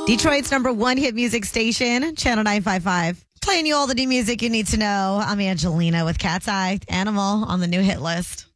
Detroit's #1 hit music station, Channel 955. Playing you all the new music you need to know. I'm Angelina with Cat's Eye, Animal on the new hit list.